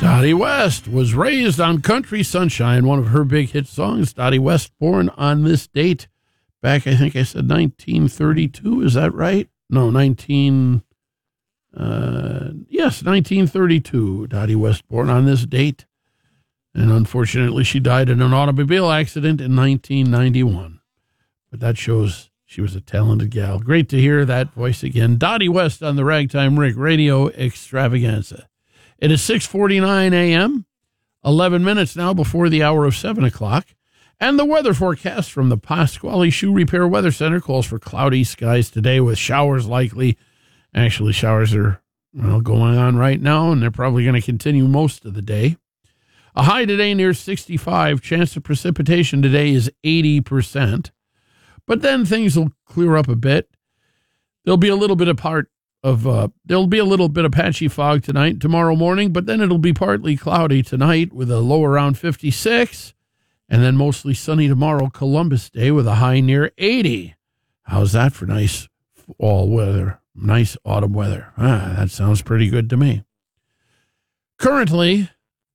Dottie West was raised on Country Sunshine, one of her big hit songs. Dottie West, born on this date back, I think I said 1932. Is that right? No, 1932. Dottie West, born on this date. And unfortunately, she died in an automobile accident in 1991. But that shows she was a talented gal. Great to hear that voice again. Dottie West on the Ragtime Rick Radio Extravaganza. It is 6:49 a.m., 11 minutes now before the hour of 7 o'clock. And the weather forecast from the Pasquale Shoe Repair Weather Center calls for cloudy skies today with showers likely. Actually, showers are going on right now, and they're probably going to continue most of the day. A high today near 65. Chance of precipitation today is 80%. But then things will clear up a bit. There'll be a little bit of patchy fog tonight, tomorrow morning, but then it'll be partly cloudy tonight with a low around 56, and then mostly sunny tomorrow, Columbus Day, with a high near 80. How's that for nice fall weather, nice autumn weather? That sounds pretty good to me. Currently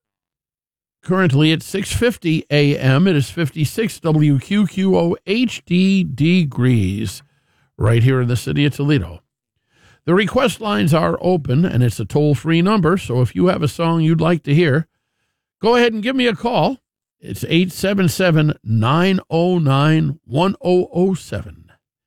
at 6:50 a.m., it is 56 WQQO HD degrees right here in the city of Toledo. The request lines are open, and it's a toll-free number, so if you have a song you'd like to hear, go ahead and give me a call. It's 877-909-1007.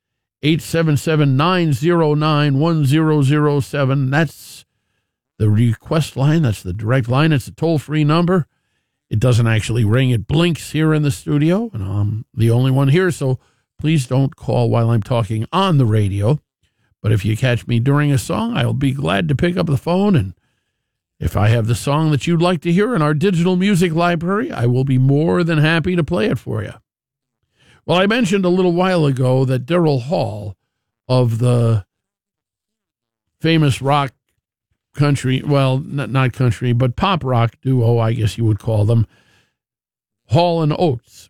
877-909-1007. That's the request line. That's the direct line. It's a toll-free number. It doesn't actually ring. It blinks here in the studio, and I'm the only one here, so please don't call while I'm talking on the radio. But if you catch me during a song, I'll be glad to pick up the phone, and if I have the song that you'd like to hear in our digital music library, I will be more than happy to play it for you. Well, I mentioned a little while ago that Daryl Hall of the famous rock country, well, not country, but pop rock duo, I guess you would call them, Hall & Oates.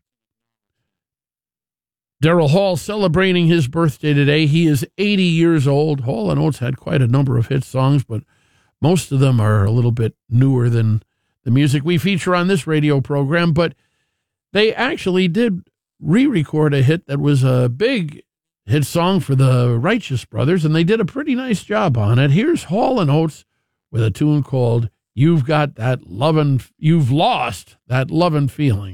Daryl Hall celebrating his birthday today. He is 80 years old. Hall & Oates had quite a number of hit songs, but most of them are a little bit newer than the music we feature on this radio program. But they actually did re-record a hit that was a big hit song for the Righteous Brothers, and they did a pretty nice job on it. Here's Hall & Oates with a tune called You've Lost That Lovin' Feeling.